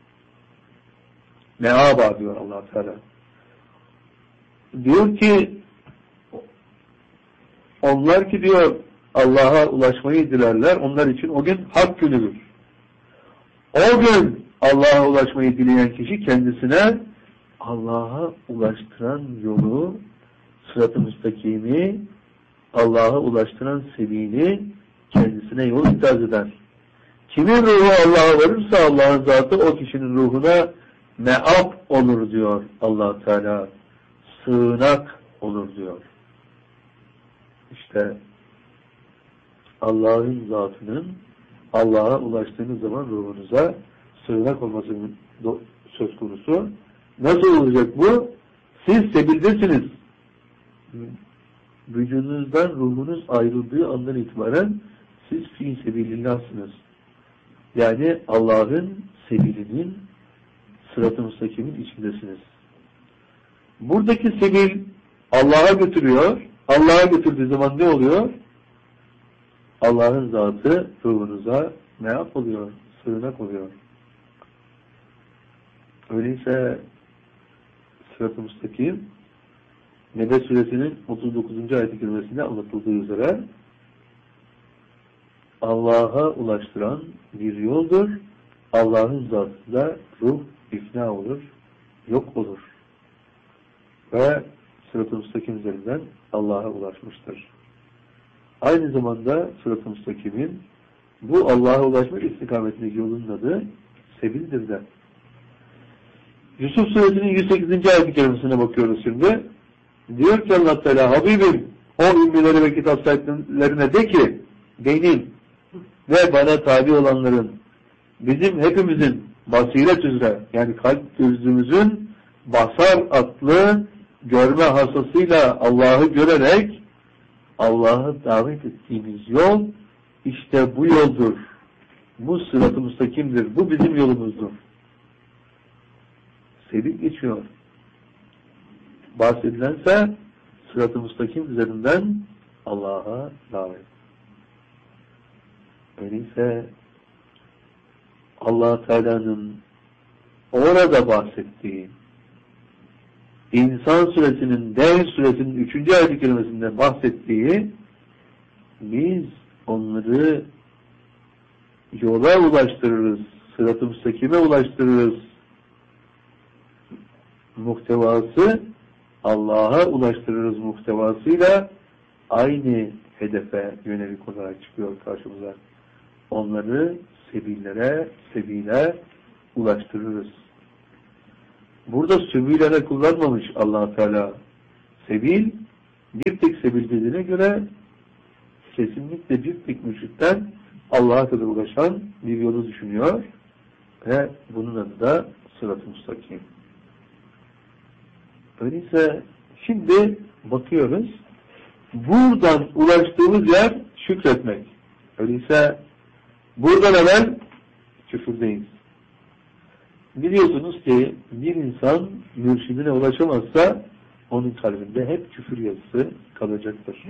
Meâbâ diyor Allah Teala. Diyor ki onlar ki diyor Allah'a ulaşmayı dilerler, onlar için o gün hak günüdür. O gün Allah'a ulaşmayı dileyen kişi kendisine Allah'a ulaştıran yolu, sırat-ı müstakimi, Allah'a ulaştıran sebili kendisine yol ikaz eder. Kimin ruhu Allah'a varırsa Allah'ın zatı o kişinin ruhuna me'ab olur diyor Allah Teala. Sığınak olur diyor. İşte Allah'ın zatının Allah'a ulaştığınız zaman ruhunuza sığınak olmasının söz konusu. Nasıl olacak bu? Siz sebildesiniz. Vücudunuzdan ruhunuz ayrıldığı andan itibaren siz fi sebilillahsınız. Yani Allah'ın sebilinin, sırat-ı müstakimin içindesiniz. Buradaki sebil Allah'a götürüyor. Allah'a götürdüğü zaman ne oluyor? Allah'ın zatı ruhunuza ne yapılıyor? Sığınak oluyor. Öyleyse sırat-ı müstakim Nebe Suresinin otuz dokuzuncu ayet-i kerimesinde anlatıldığı üzere Allah'a ulaştıran bir yoldur. Allah'ın zatında ruh ifna olur, yok olur. Ve sırat-ı müstakim üzerinden Allah'a ulaşmıştır. Aynı zamanda sırat-ı müstakimin bu Allah'a ulaşmak istikametindeki yolun adı sebildir de. Yusuf Suresinin yüz sekizinci ayet-i kerimesine bakıyoruz şimdi. Diyor ki Allah Teala, Habibim o ümmileri ve kitap sahiplerine de ki benim ve bana tabi olanların, bizim hepimizin basiret üzere, yani kalp gözümüzün basar adlı görme hasasıyla Allah'ı görerek Allah'ı davet ettiğimiz yol işte bu yoldur. Bu sırat-ı müstakimdir. Bu bizim yolumuzdur. Sebil geçiyor. Bahsedilense sırat-ı müstakim üzerinden Allah'a davet. Öyleyse Allah Teala'nın orada bahsettiği İnsan suresinin, Dev suresinin üçüncü ayet-i kerimesinde bahsettiği, biz onları yola ulaştırırız, sırat-ı müstakime ulaştırırız. Muhtevası, Allah'a ulaştırırız muhtevasıyla aynı hedefe yönelik olarak çıkıyor karşımıza. Onları sebillere, sebile ulaştırırız. Burada sübülere kullanmamış Allah Teala. Sebil, bir tek sebil dediğine göre kesinlikle bir tek müşrikten Allah'a kadar ulaşan bir yolu düşünüyor ve bunun adı da sırat-ı müstakim. Öyleyse şimdi bakıyoruz, buradan ulaştığımız yer şükretmek. Öyleyse buradan evvel küfürdeyiz. Biliyorsunuz ki bir insan mürşidine ulaşamazsa onun kalbinde hep küfür yazısı kalacaktır.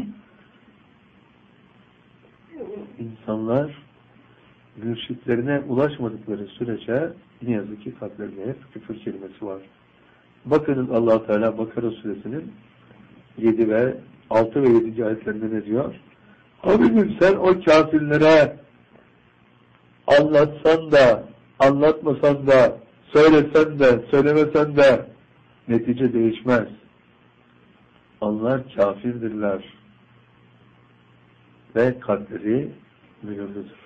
İnsanlar mürşitlerine ulaşmadıkları sürece ne yazık ki kalplerinde hep küfür kelimesi var. Bakınız Allah Teala Bakara suresinin yedi ve altı ve yedinci ayetlerinde ne diyor? Habibim sen o kafirlere anlatsan da, anlatmasan da, söylesen de, söylemesen de netice değişmez. Onlar kafirdirler ve kalpleri mühürlüdür.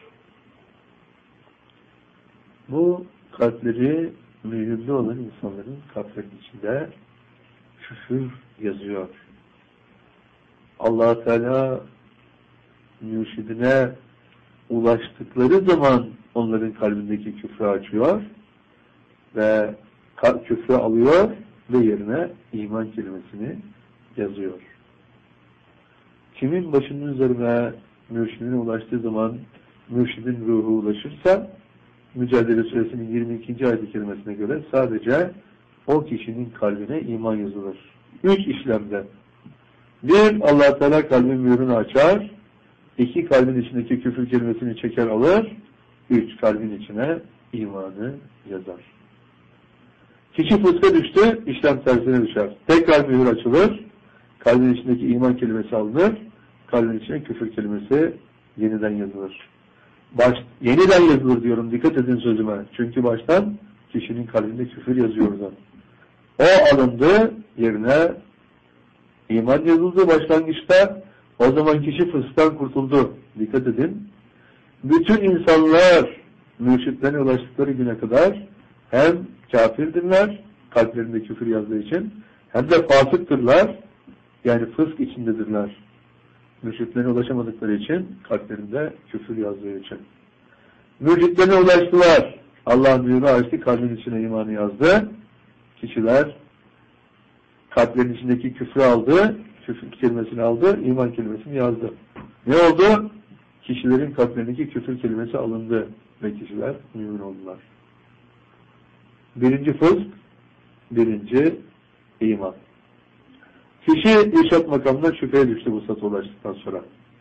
Bu kalpleri mühürlü olan insanların kalplerinin içinde küfür yazıyor. Allah Teala mürşidine ulaştıkları zaman onların kalbindeki küfrü açıyor ve küfrü alıyor ve yerine iman kelimesini yazıyor. Kimin başının üzerine mürşidine ulaştığı zaman mürşidin ruhu ulaşırsa Mücadele Suresinin yirmi ikinci ayet-i kerimesine göre sadece o kişinin kalbine iman yazılır. Üç işlemde. Bir, Allah Teala kalbin mührünü açar. İki, kalbin içindeki küfür kelimesini çeker alır. Üç, kalbin içine imanı yazar. Kişi fıska düştü, işlem tersine düşer. Tekrar mühür açılır. Kalbin içindeki iman kelimesi alınır. Kalbin içine küfür kelimesi yeniden yazılır. Baş, yeniden yazılır diyorum, dikkat edin sözüme. Çünkü baştan kişinin kalbinde küfür yazıyordu. O alındı, yerine iman yazıldı başlangıçta. O zaman kişi fısktan kurtuldu. Dikkat edin. Bütün insanlar mürşitlerine ulaştıkları güne kadar hem kafirdirler, kalplerinde küfür yazdığı için, hem de fasıktırlar, yani fısk içindedirler. Mürşitlerine ulaşamadıkları için, kalplerinde küfür yazdığı için. Mürşitlerine ulaştılar. Allah'ın mührü açtı, kalbin içine imanı yazdı. Kişiler kalplerin içindeki küfrü aldı, küfür kelimesini aldı, iman kelimesini yazdı. Ne oldu? Kişilerin kalplerindeki küfür kelimesi alındı ve kişiler mümin oldular. Birinci fısk, birinci iman. Kişi irşat makamına şüpheye düştü bu satı ulaştıktan sonra.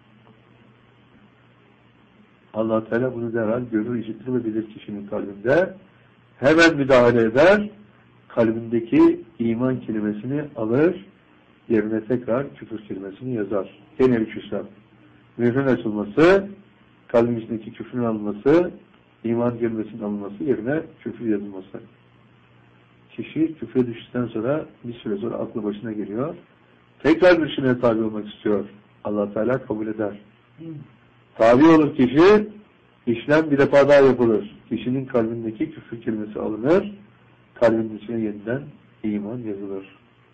Allah Teala bunu derhal görür, işitir ve bilir kişinin kalbinde. Hemen müdahale eder, kalbindeki iman kelimesini alır, yerine tekrar küfür kelimesini yazar. Gene üç işlem. Mührün açılması, kalbin içindeki küfrün alınması, iman kelimesinin alınması, yerine küfür yazılması. Kişi küfre düştükten sonra bir süre sonra aklı başına geliyor. Tekrar mürşidine tabi olmak istiyor. Allah Teala kabul eder. Tabi olur kişi, işlem bir defa daha yapılır. Kişinin kalbindeki küfür kelimesi alınır, kalbinin içine yeniden iman yazılır.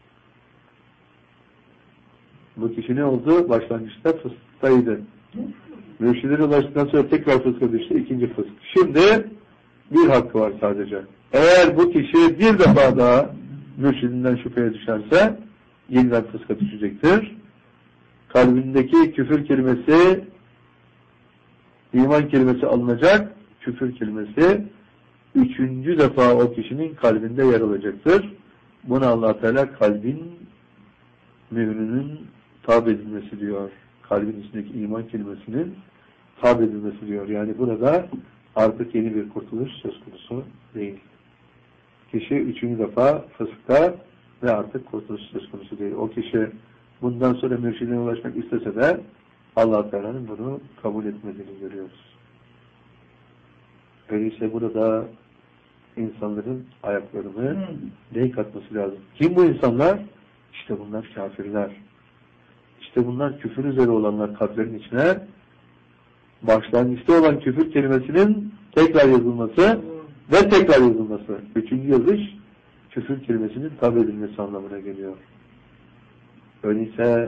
Bu kişi ne oldu? Başlangıçta fısktaydı. Mürşidine ulaştıktan sonra tekrar fıska düştü, ikinci fısk. Şimdi bir hakkı var sadece. Eğer bu kişi bir defa daha mürşidinden şüpheye düşerse yeniden fıska düşecektir. Kalbindeki küfür kelimesi, iman kelimesi alınacak, küfür kelimesi üçüncü defa o kişinin kalbinde yer alacaktır. Buna Allah Teala kalbin mührünün tabi edilmesi diyor. Kalbin içindeki iman kelimesinin sabredilmesi diyor. Yani burada artık yeni bir kurtuluş söz konusu değil. Kişi üçüncü defa fıskta ve artık kurtuluş söz konusu değil. O kişi bundan sonra mürşidine ulaşmak istese de Allah Teala'nın bunu kabul etmediğini görüyoruz. Öyleyse burada insanların ayaklarını denk atması lazım. Kim bu insanlar? İşte bunlar kafirler. İşte bunlar küfür üzere olanlar, kalplerin içine başlangıçta olan küfür kelimesinin tekrar yazılması ve tekrar yazılması. Üçüncü yazış küfür kelimesinin tabi edilmesi anlamına geliyor. Öyleyse